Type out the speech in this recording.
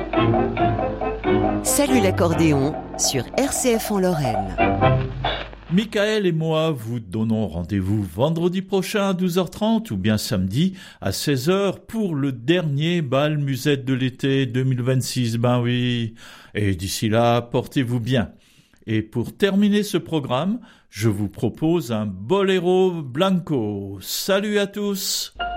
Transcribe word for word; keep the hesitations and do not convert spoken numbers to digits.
Salut l'accordéon sur R C F en Lorraine. Michael et moi vous donnons rendez-vous vendredi prochain à douze heures trente ou bien samedi à seize heures pour le dernier bal musette de l'été deux mille vingt-six. Ben oui. Et d'ici là, portez-vous bien. Et pour terminer ce programme, je vous propose un Boléro Blanco. Salut à tous!